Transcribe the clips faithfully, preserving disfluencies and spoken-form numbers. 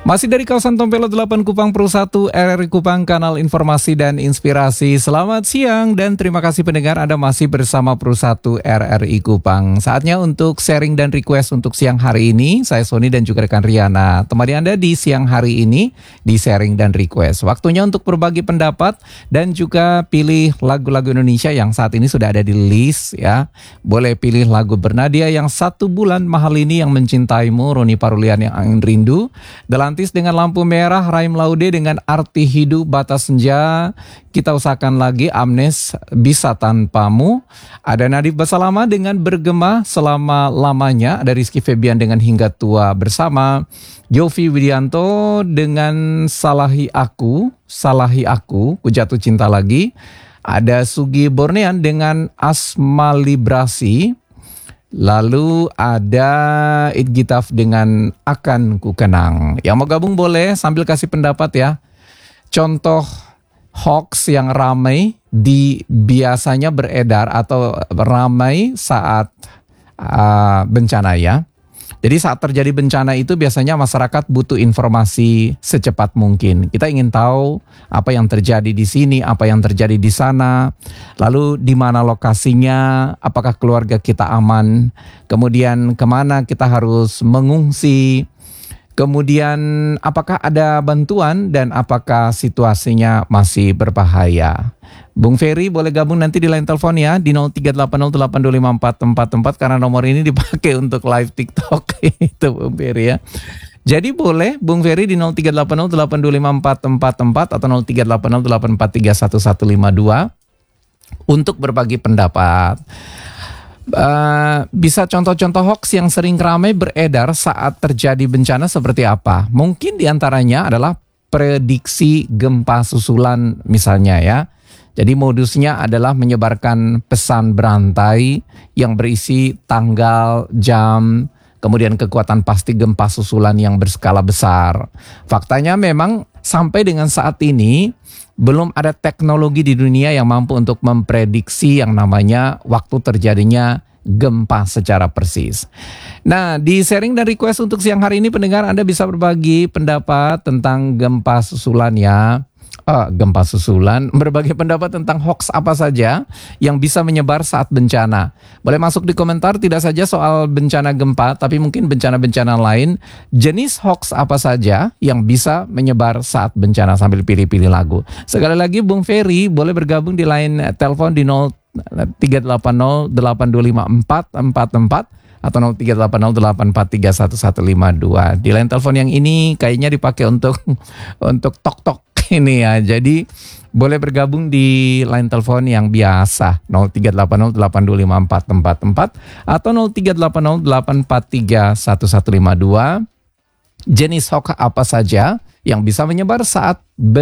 Masih dari kawasan Tompelo delapan Kupang Pro satu R R I Kupang, kanal informasi dan inspirasi. Selamat siang dan terima kasih pendengar, Anda masih bersama Pro satu R R I Kupang. Saatnya untuk sharing dan request untuk siang hari ini. Saya Sony dan juga rekan Riana temani Anda di siang hari ini di sharing dan request. Waktunya untuk berbagi pendapat dan juga pilih lagu-lagu Indonesia yang saat ini sudah ada di list ya. Boleh pilih lagu Bernadia yang Satu Bulan Mahal Ini yang Mencintaimu, Roni Parulian yang Angin Rindu, Delantis dengan Lampu Merah, Raim Laude dengan Arti Hidup, Batas Senja, Kita Usahakan Lagi, Amnes Bisa Tanpamu, ada Nadif Basalama dengan Bergema Selama Lamanya, ada Rizky Febian dengan Hingga Tua Bersama, Yofi Widianto dengan Salahi Aku, Salahi Aku, Ku Jatuh Cinta Lagi, ada Sugi Bornean dengan Asma Librasi. Lalu ada It Gitaf dengan Akan Ku Kenang. Yang mau gabung boleh sambil kasih pendapat ya. Contoh hoax yang ramai di biasanya beredar atau ramai saat uh, bencana ya. Jadi saat terjadi bencana itu biasanya masyarakat butuh informasi secepat mungkin. Kita ingin tahu apa yang terjadi di sini, apa yang terjadi di sana, lalu di mana lokasinya, apakah keluarga kita aman, kemudian kemana kita harus mengungsi, kemudian apakah ada bantuan dan apakah situasinya masih berbahaya. Bung Ferry boleh gabung nanti di line telepon ya di nol tiga delapan nol delapan dua lima empat empat empat karena nomor ini dipakai untuk live TikTok itu Bung Ferry ya. Jadi boleh Bung Ferry di nol tiga delapan nol delapan dua lima empat empat empat atau nol tiga delapan nol delapan empat tiga satu satu lima dua untuk berbagi pendapat. Uh, bisa contoh-contoh hoax yang sering ramai beredar saat terjadi bencana seperti apa? Mungkin diantaranya adalah prediksi gempa susulan misalnya ya. Jadi modusnya adalah menyebarkan pesan berantai yang berisi tanggal, jam, kemudian kekuatan pasti gempa susulan yang berskala besar. Faktanya memang sampai dengan saat ini belum ada teknologi di dunia yang mampu untuk memprediksi yang namanya waktu terjadinya gempa secara persis. Nah, di sharing dan request untuk siang hari ini pendengar Anda bisa berbagi pendapat tentang gempa susulan ya. Oh, gempa susulan, berbagi pendapat tentang hoax apa saja yang bisa menyebar saat bencana. Boleh masuk di komentar tidak saja soal bencana gempa, tapi mungkin bencana-bencana lain. Jenis hoax apa saja yang bisa menyebar saat bencana sambil pilih-pilih lagu. Sekali lagi Bung Ferry boleh bergabung di line telepon di nol tiga delapan nol delapan dua lima empat empat empat atau nol tiga delapan nol delapan empat tiga satu satu lima dua. Di line telepon yang ini kayaknya dipakai untuk untuk tok-tok ini ya. Jadi boleh bergabung di line telepon yang biasa nol tiga delapan nol delapan dua lima empat empat empat atau nol tiga delapan nol delapan empat tiga satu satu lima dua. Jenis hoax apa saja yang bisa menyebar saat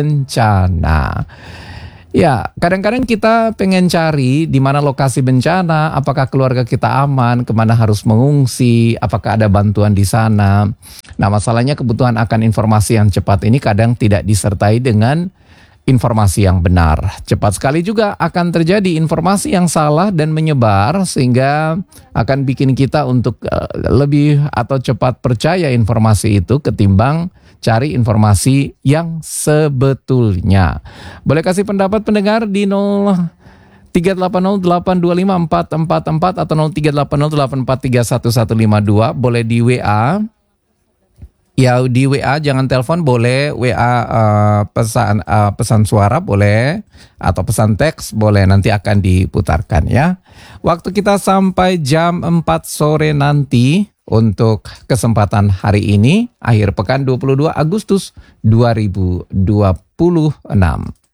bencana. Ya, kadang-kadang kita pengen cari di mana lokasi bencana, apakah keluarga kita aman, kemana harus mengungsi, apakah ada bantuan di sana. Nah, masalahnya kebutuhan akan informasi yang cepat ini kadang tidak disertai dengan informasi yang benar. Cepat sekali juga akan terjadi informasi yang salah dan menyebar sehingga akan bikin kita untuk uh, lebih atau cepat percaya informasi itu ketimbang cari informasi yang sebetulnya. Boleh kasih pendapat pendengar di nol tiga delapan nol delapan dua lima empat empat empat atau nol tiga delapan nol delapan empat tiga satu satu lima dua. Boleh di W A. Ya di W A jangan telepon, boleh W A uh, pesan uh, pesan suara boleh atau pesan teks boleh, nanti akan diputarkan ya. Waktu kita sampai jam empat sore nanti untuk kesempatan hari ini akhir pekan dua puluh dua Agustus dua ribu dua puluh enam.